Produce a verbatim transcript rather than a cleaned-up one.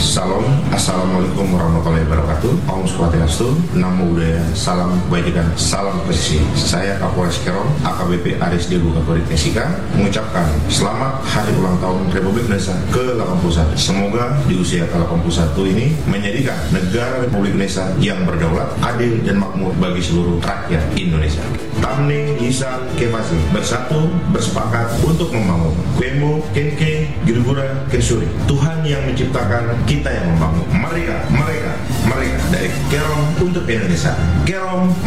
Salam, Assalamualaikum warahmatullahi wabarakatuh. Om Swastiastu, Namo Buddhaya, Salam Kebajikan, Salam Presisi. Saya Kapolres Kerom, A K B P Aris Debu Kapolri Mesika, mengucapkan selamat Hari Ulang Tahun Republik Indonesia ke delapan puluh satu. Semoga di usia ke delapan puluh satu ini menjadikan negara Republik Indonesia yang berdaulat, adil dan makmur bagi seluruh rakyat Indonesia. Tamne Lisan Kefasi, bersatu bersepakat untuk membangun. Kwemo Kenke Girgura Kesuri. Tuhan yang menciptakan, kita yang membangun. Mereka, mereka, mereka dari Kerom untuk Indonesia. Kerom